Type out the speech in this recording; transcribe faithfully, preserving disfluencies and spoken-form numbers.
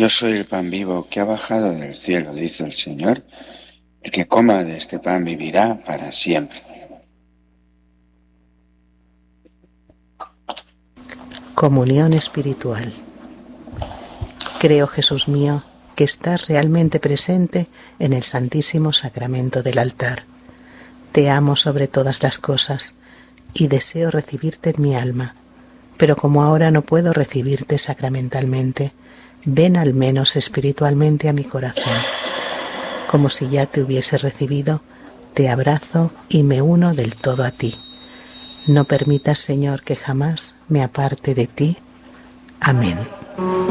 Yo soy el pan vivo que ha bajado del cielo, dice el Señor. El que coma de este pan vivirá para siempre. Comunión espiritual. Creo, Jesús mío, que estás realmente presente en el Santísimo Sacramento del altar. Te amo sobre todas las cosas y deseo recibirte en mi alma, pero como ahora no puedo recibirte sacramentalmente, ven al menos espiritualmente a mi corazón. Como si ya te hubiese recibido, te abrazo y me uno del todo a ti. No permitas, Señor, que jamás me aparte de ti. Amén.